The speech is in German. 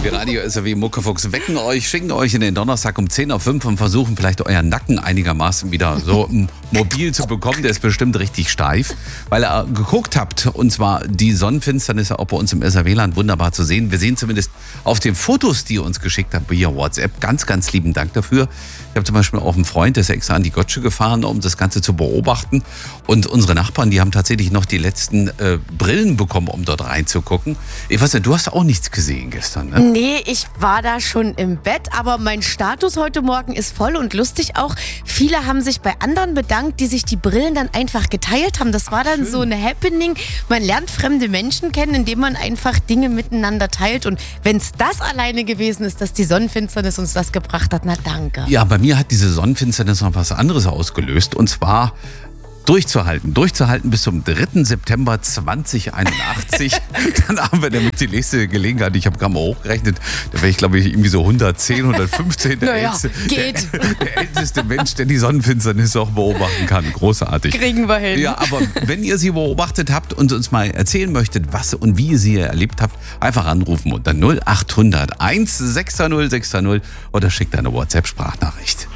Wir Radio SAW Muckefuchs wecken euch, schicken euch in den Donnerstag um 10:05 und versuchen vielleicht euren Nacken einigermaßen wieder so mobil zu bekommen. Der ist bestimmt richtig steif, weil ihr geguckt habt. Und zwar die Sonnenfinsternis auch bei uns im SAW-Land wunderbar zu sehen. Wir sehen zumindest auf den Fotos, die ihr uns geschickt habt via WhatsApp. Ganz, ganz lieben Dank dafür. Ich habe zum Beispiel auch einen Freund, der ist extra an die Gotsche gefahren, um das Ganze zu beobachten. Und unsere Nachbarn, die haben tatsächlich noch die letzten Brillen bekommen, um dort reinzugucken. Ich weiß nicht, du hast auch nichts gesehen gestern, ne? Nee, ich war da schon im Bett, aber mein Status heute Morgen ist voll und lustig auch. Viele haben sich bei anderen bedankt, die sich die Brillen dann einfach geteilt haben. Das war dann schön. so ein Happening. Man lernt fremde Menschen kennen, indem man einfach Dinge miteinander teilt. Und wenn es das alleine gewesen ist, dass die Sonnenfinsternis uns das gebracht hat, na danke. Ja, bei mir hat diese Sonnenfinsternis noch was anderes ausgelöst. Und zwar durchzuhalten bis zum 3. September 2081. Dann haben wir nämlich die nächste Gelegenheit. Ich habe gerade mal hochgerechnet, da wäre ich, glaube ich, irgendwie so 110, 115. Naja, geht. Der älteste Mensch, der die Sonnenfinsternis auch beobachten kann. Großartig. Kriegen wir hin. Ja, aber wenn ihr sie beobachtet habt und uns mal erzählen möchtet, was und wie ihr sie erlebt habt, einfach anrufen unter 0800 160 660 oder schickt eine WhatsApp-Sprachnachricht.